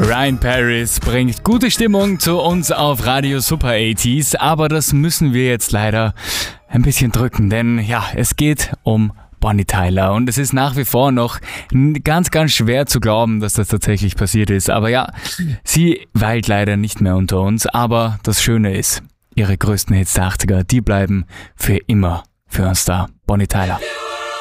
Ryan Paris bringt gute Stimmung zu uns auf Radio Super 80s, aber das müssen wir jetzt leider ein bisschen drücken, denn ja, es geht um Bonnie Tyler und es ist nach wie vor noch ganz, ganz schwer zu glauben, dass das tatsächlich passiert ist. Aber ja, sie weilt leider nicht mehr unter uns, aber das Schöne ist, ihre größten Hits der 80er, die bleiben für immer für uns da. Bonnie Tyler.